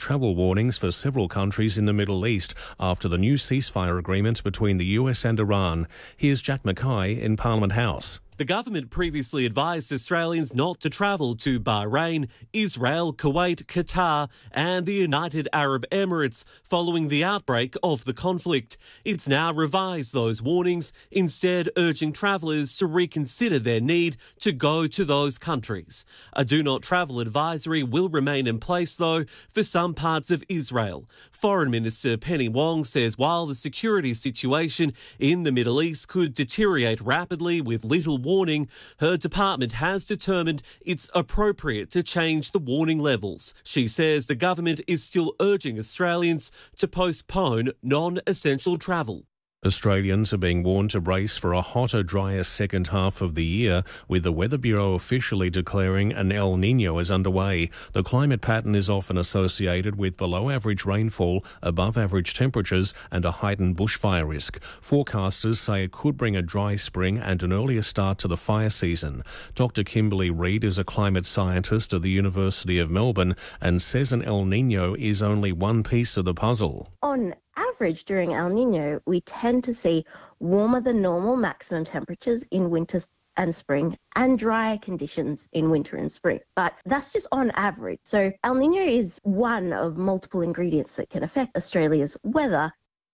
travel warnings for several countries in the Middle East after the new ceasefire agreement between the US and Iran. Here's Jack Mackay in Parliament House. The government previously advised Australians not to travel to Bahrain, Israel, Kuwait, Qatar and the United Arab Emirates following the outbreak of the conflict. It's now revised those warnings, instead urging travellers to reconsider their need to go to those countries. A do not travel advisory will remain in place, though, for some parts of Israel. Foreign Minister Penny Wong says while the security situation in the Middle East could deteriorate rapidly with little warning, her department has determined it's appropriate to change the warning levels. She says the government is still urging Australians to postpone non-essential travel. Australians are being warned to brace for a hotter, drier second half of the year, with the Weather Bureau officially declaring an El Niño is underway. The climate pattern is often associated with below-average rainfall, above-average temperatures and a heightened bushfire risk. Forecasters say it could bring a dry spring and an earlier start to the fire season. Dr Kimberly Reid is a climate scientist at the University of Melbourne and says an El Niño is only one piece of the puzzle. On average, during El Niño, we tend to see warmer than normal maximum temperatures in winter and spring and drier conditions in winter and spring. But that's just on average. So El Niño is one of multiple ingredients that can affect Australia's weather.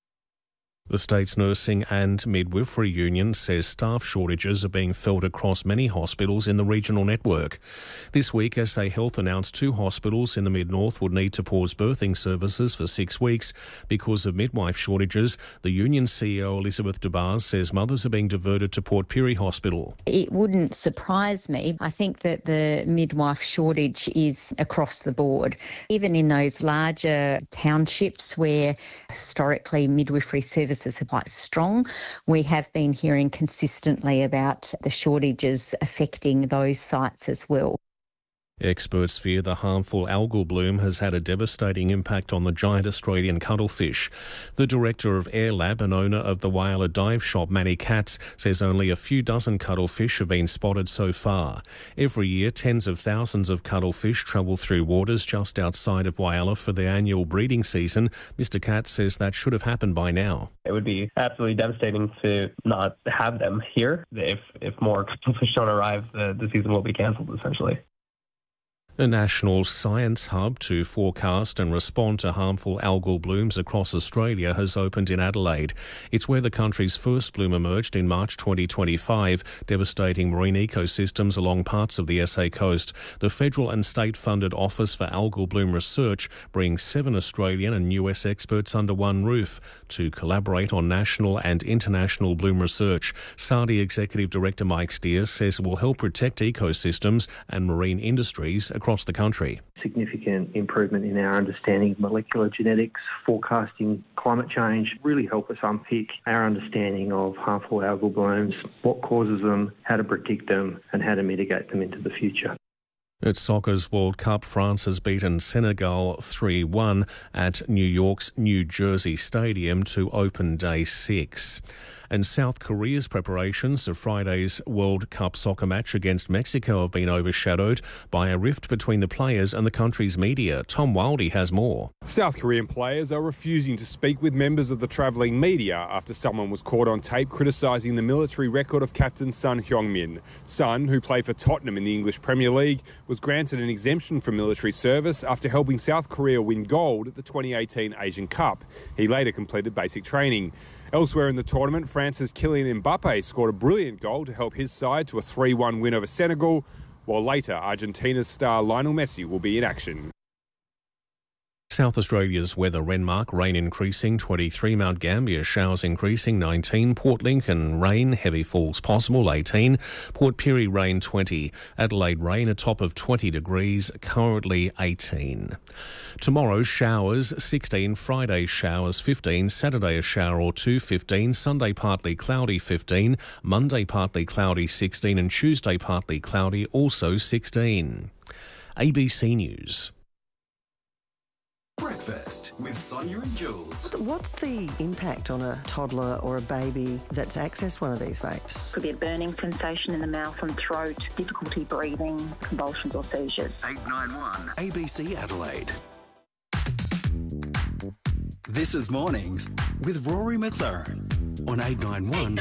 The state's nursing and midwifery union says staff shortages are being felt across many hospitals in the regional network. This week, SA Health announced 2 hospitals in the Mid-North would need to pause birthing services for 6 weeks because of midwife shortages. The union CEO Elizabeth DeBars says mothers are being diverted to Port Pirie Hospital. It wouldn't surprise me. I think that the midwife shortage is across the board. Even in those larger townships where historically midwifery services are quite strong, we have been hearing consistently about the shortages affecting those sites as well. Experts fear the harmful algal bloom has had a devastating impact on the giant Australian cuttlefish. The director of AirLab and owner of the Whyalla dive shop, Manny Katz, says only a few dozen cuttlefish have been spotted so far. Every year, tens of thousands of cuttlefish travel through waters just outside of Whyalla for their annual breeding season. Mr Katz says that should have happened by now. It would be absolutely devastating to not have them here. If more cuttlefish don't arrive, the season will be cancelled, essentially. The National Science Hub to forecast and respond to harmful algal blooms across Australia has opened in Adelaide. It's where the country's first bloom emerged in March 2025, devastating marine ecosystems along parts of the SA coast. The federal and state-funded Office for Algal Bloom Research brings 7 Australian and US experts under one roof to collaborate on national and international bloom research. SARDI Executive Director Mike Steers says it will help protect ecosystems and marine industries across the country. Significant improvement in our understanding of molecular genetics, forecasting climate change, really help us unpick our understanding of harmful algal blooms, what causes them, how to predict them and how to mitigate them into the future. At Soccer's World Cup, France has beaten Senegal 3-1 at New York's New Jersey Stadium to open Day 6. And South Korea's preparations for Friday's World Cup soccer match against Mexico have been overshadowed by a rift between the players and the country's media. Tom Wildy has more. South Korean players are refusing to speak with members of the travelling media after someone was caught on tape criticising the military record of captain Son Heung-min. Son, who played for Tottenham in the English Premier League, was granted an exemption from military service after helping South Korea win gold at the 2018 Asian Cup. He later completed basic training. Elsewhere in the tournament, France's Kylian Mbappe scored a brilliant goal to help his side to a 3-1 win over Senegal, while later Argentina's star Lionel Messi will be in action. South Australia's weather: Renmark, rain increasing 23, Mount Gambier, showers increasing 19, Port Lincoln, rain, heavy falls possible 18, Port Pirie, rain 20, Adelaide, rain, a top of 20 degrees, currently 18. Tomorrow, showers 16, Friday showers 15, Saturday a shower or 2 15, Sunday partly cloudy 15, Monday partly cloudy 16 and Tuesday partly cloudy also 16. ABC News. Breakfast with Sonia and Jules. What's the impact on a toddler or a baby that's accessed one of these vapes? Could be a burning sensation in the mouth and throat, difficulty breathing, convulsions or seizures. 891 ABC Adelaide. This is Mornings with Rory McLaren on 891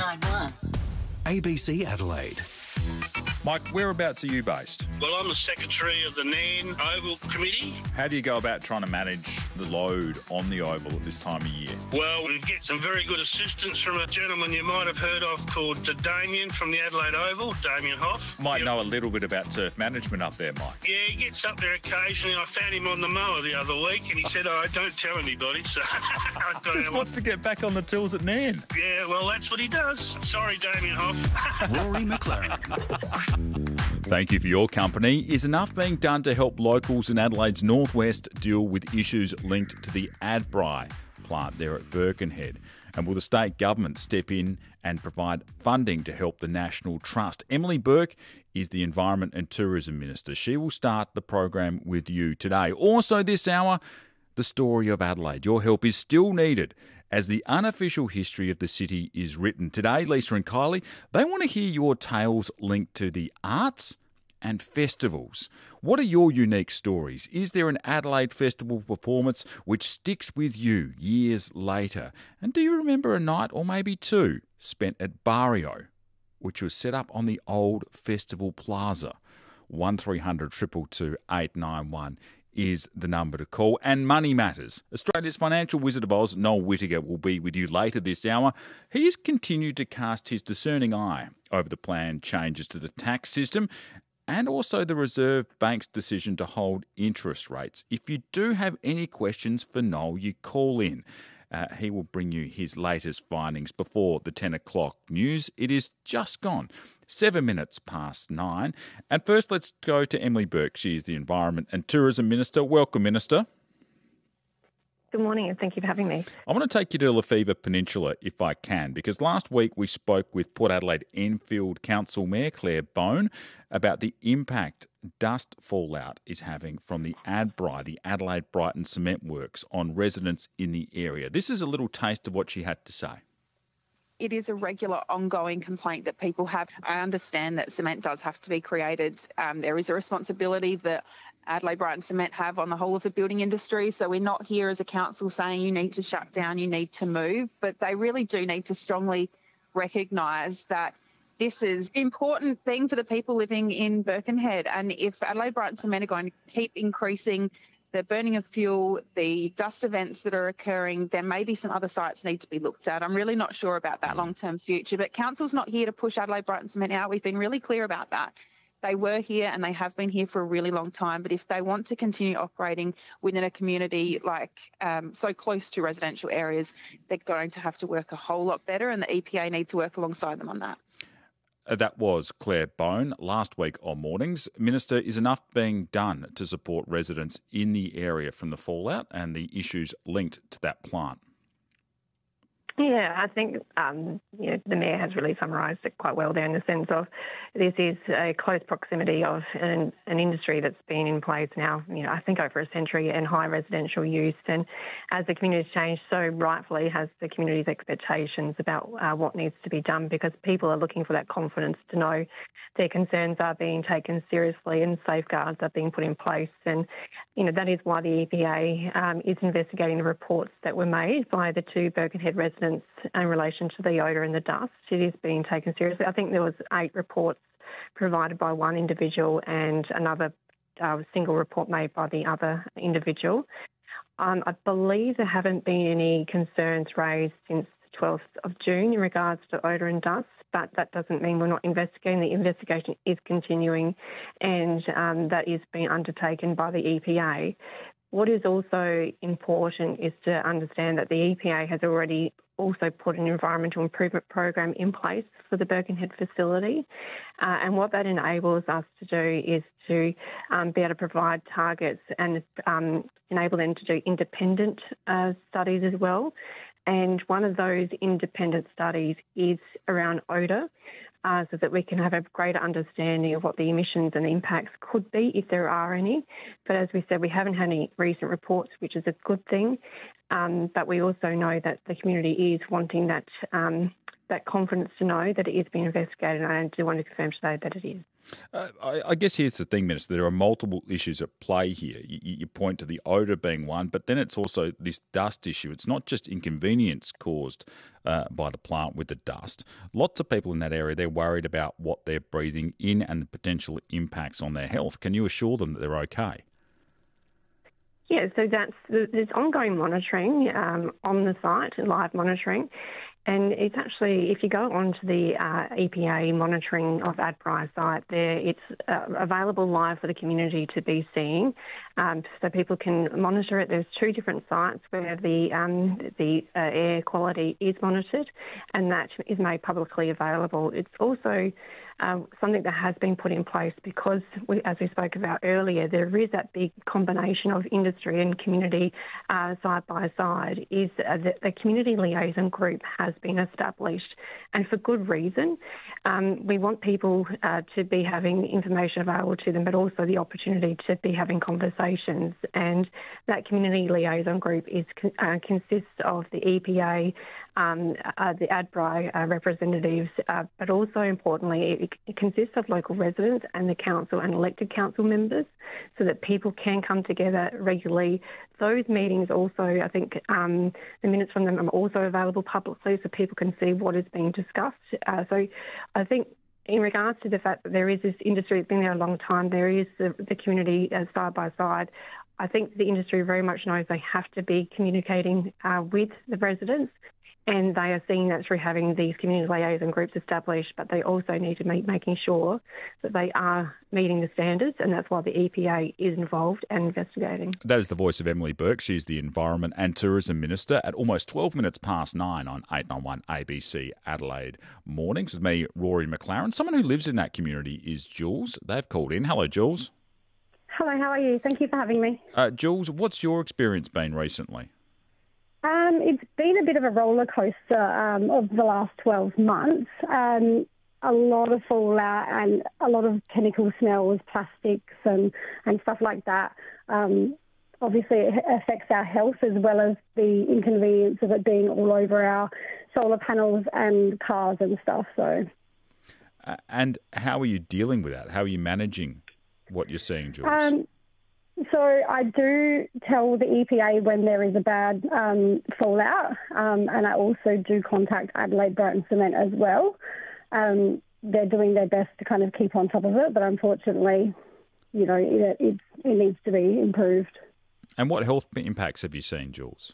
ABC Adelaide. Mike, whereabouts are you based? Well, I'm the secretary of the NAN Oval Committee. How do you go about trying to manage the load on the Oval at this time of year? Well, we get some very good assistance from a gentleman you might have heard of called Damien from the Adelaide Oval, Damien Hoff. Might know a little bit about turf management up there, Mike. Yeah, he gets up there occasionally. I found him on the mower the other week and he said, "Oh, don't tell anybody." So I don't Just know wants to get back on the tools at NAN. Yeah, well, that's what he does. Sorry, Damien Hoff. Rory McLaren. Thank you for your company. Is enough being done to help locals in Adelaide's northwest deal with issues linked to the Adbri plant there at Birkenhead? And will the state government step in and provide funding to help the National Trust? Emily Burke is the Environment and Tourism Minister. She will start the program with you today. Also this hour, the story of Adelaide. Your help is still needed as the unofficial history of the city is written. Today, Lisa and Kylie, they want to hear your tales linked to the arts and festivals. What are your unique stories? Is there an Adelaide Festival performance which sticks with you years later? And do you remember a night or maybe two spent at Barrio, which was set up on the old Festival Plaza? 1300 222 891 is the number to call. And money matters. Australia's financial Wizard of Oz, Noel Whittaker, will be with you later this hour. He has continued to cast his discerning eye over the planned changes to the tax system and also the Reserve Bank's decision to hold interest rates. If you do have any questions for Noel, you call in. He will bring you his latest findings before the 10 o'clock news. It is just gone 7 minutes past 9. And first, let's go to Emily Burke. She is the Environment and Tourism Minister. Welcome, Minister. Good morning and thank you for having me. I want to take you to Lefevre Peninsula if I can, because last week we spoke with Port Adelaide Enfield Council Mayor Claire Bone about the impact dust fallout is having from the Adbri, the Adelaide Brighton Cement Works, on residents in the area. This is a little taste of what she had to say. It is a regular ongoing complaint that people have. I understand that cement does have to be created. There is a responsibility that Adelaide Brighton Cement have on the whole of the building industry. So we're not here as a council saying you need to shut down, you need to move, but they really do need to strongly recognise that this is an important thing for the people living in Birkenhead. And if Adelaide Brighton Cement are going to keep increasing the burning of fuel, the dust events that are occurring, then maybe some other sites need to be looked at. I'm really not sure about that long-term future, but council's not here to push Adelaide Brighton Cement out. We've been really clear about that. They were here and they have been here for a really long time, but if they want to continue operating within a community like so close to residential areas, they're going to have to work a whole lot better, and the EPA need to work alongside them on that. That was Claire Bone last week on Mornings. Minister, is enough being done to support residents in the area from the fallout and the issues linked to that plant? Yeah, I think the Mayor has really summarised it quite well there in the sense of this is a close proximity of an industry that's been in place now, I think over a century, and high residential use. And as the community has changed, so rightfully has the community's expectations about what needs to be done, because people are looking for that confidence to know their concerns are being taken seriously and safeguards are being put in place. And, that is why the EPA is investigating the reports that were made by the two Birkenhead residents in relation to the odour and the dust. It is being taken seriously. I think there was 8 reports provided by one individual and another single report made by the other individual. I believe there haven't been any concerns raised since the 12th of June in regards to odour and dust, but that doesn't mean we're not investigating. The investigation is continuing, and that is being undertaken by the EPA. What is also important is to understand that the EPA has already also put an environmental improvement program in place for the Birkenhead facility. And what that enables us to do is to be able to provide targets and enable them to do independent studies as well. And one of those independent studies is around odour, so that we can have a greater understanding of what the emissions and the impacts could be if there are any. But as we said, we haven't had any recent reports, which is a good thing. But we also know that the community is wanting that confidence to know that it is being investigated, and I do want to confirm today that it is. I guess here's the thing, Minister. There are multiple issues at play here. You point to the odour being one, but then it's also this dust issue. It's not just inconvenience caused by the plant with the dust. Lots of people in that area, they're worried about what they're breathing in and the potential impacts on their health. Can you assure them that they're okay? Yeah, so there's ongoing monitoring on the site, live monitoring. And it's actually, if you go onto the EPA monitoring of Adbri site there, it's available live for the community to be seeing. So people can monitor it. There's 2 different sites where the air quality is monitored, and that is made publicly available. It's also something that has been put in place because, as we spoke about earlier, there is that big combination of industry and community side by side, is that the community liaison group has been established, and for good reason. We want people to be having information available to them, but also the opportunity to be having conversations. And that community liaison group consists of the EPA, the Adbri representatives, but also importantly, it consists of local residents and the council and elected council members, so that people can come together regularly. Those meetings also, I think, the minutes from them are also available publicly, so people can see what is being discussed. So I think in regards to the fact that there is this industry that's been there a long time, there is the community side by side. I think the industry very much knows they have to be communicating with the residents, and they are seeing that through having these community liaison groups established, but they also need to be making sure that they are meeting the standards, and that's why the EPA is involved and investigating. That is the voice of Emily Burke. She's the Environment and Tourism Minister at almost 12 minutes past 9 on 891 ABC Adelaide Mornings with me, Rory McLaren. Someone who lives in that community is Jules. They've called in. Hello, Jules. Hello, how are you? Thank you for having me. Jules, what's your experience been recently? It's been a bit of a roller coaster of the last 12 months. A lot of fallout and a lot of chemical smells, plastics and stuff like that. Obviously, it affects our health as well as the inconvenience of it being all over our solar panels and cars and stuff. So, and how are you dealing with that? How are you managing what you're seeing, Jules? So I do tell the EPA when there is a bad fallout, and I also do contact Adelaide Brighton Cement as well. They're doing their best to kind of keep on top of it, but unfortunately, you know, it needs to be improved. And what health impacts have you seen, Jules?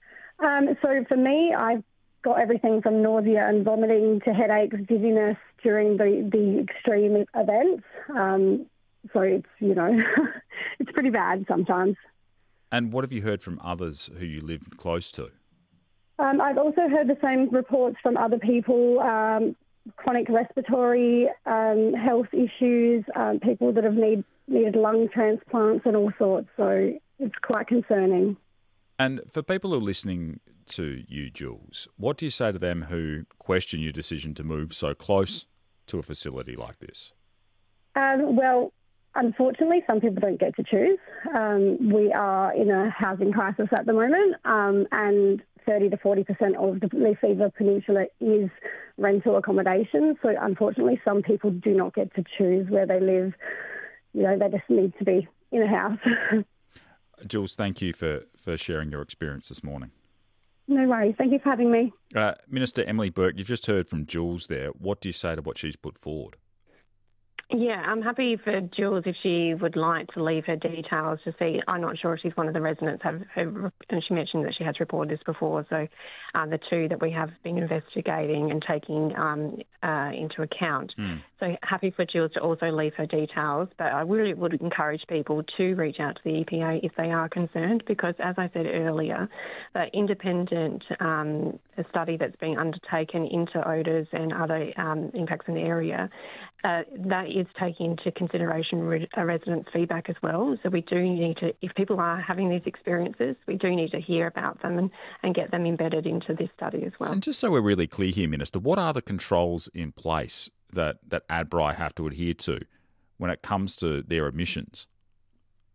So for me, I've got everything from nausea and vomiting to headaches, dizziness during the extreme events. So it's, you know, it's pretty bad sometimes. And what have you heard from others who you live close to? I've also heard the same reports from other people, chronic respiratory health issues, people that have needed lung transplants and all sorts. So it's quite concerning. And for people who are listening to you, Jules, what do you say to them who question your decision to move so close to a facility like this? Well, unfortunately, some people don't get to choose. We are in a housing crisis at the moment, and 30 to 40% of the Lees-Eaver Peninsula is rental accommodation. So unfortunately, some people do not get to choose where they live. You know, they just need to be in a house. Jules, thank you for sharing your experience this morning. No worries. Thank you for having me. Minister Emily Burke, you've just heard from Jules there. What do you say to what she's put forward? Yeah, I'm happy for Jules if she would like to leave her details to see. I'm not sure if she's one of the residents, and she mentioned that she has reported this before. So the 2 that we have been investigating and taking into account. So happy for Jules to also leave her details. But I really would encourage people to reach out to the EPA if they are concerned, because as I said earlier, the independent study that's being undertaken into odours and other impacts in the area, that is taking into consideration residents' feedback as well. So we do need to, if people are having these experiences, we do need to hear about them and get them embedded into this study as well. And just so we're really clear here, Minister, what are the controls in place that Adbri have to adhere to when it comes to their emissions?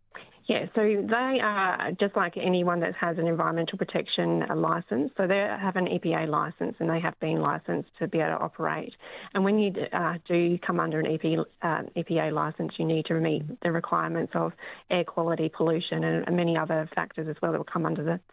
Yeah, so they are just like anyone that has an environmental protection licence. So they have an EPA licence and they have been licensed to be able to operate. And when you do come under an EPA licence, you need to meet the requirements of air quality, pollution and many other factors as well that will come under the